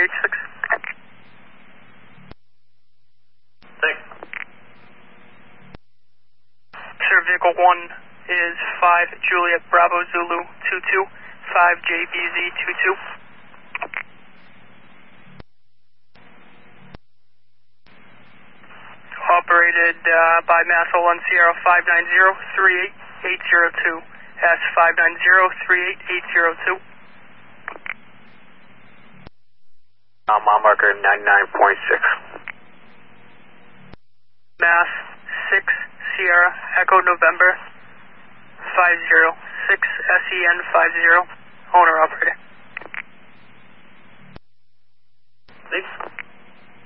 186. Thanks. Sir, vehicle 1 is 5 Juliet Bravo Zulu 22, 5 JBZ 22. Operated by Mass 01 Sierra 590-38802. S 590-38802. Mile marker 99.6. Mass 6 Sierra Echo November 506 SEN 50. Owner operator.